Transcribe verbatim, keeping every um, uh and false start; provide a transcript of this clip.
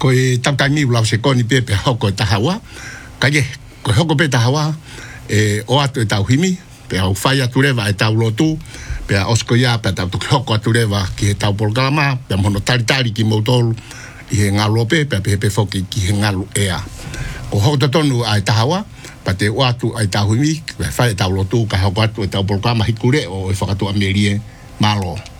ko e takangi ula se koni pe pe hoko tahawa ka ye ko hoko pe tahawa e o atu e tau himi pe au fai atu rewa e tau lotu pe a osko ia pe tau tuki hoko atu rewa ki he tau polkalama pe mono tari tari ki mautolu i he ngalo pe pe pe pe foki ki he ngalo ea ko hoko tatonu a e tahawa pa te o atu a e tau himi pe fai e tau lotu ka hoko atu e tau polkalama hikure o e whakatu a merie malo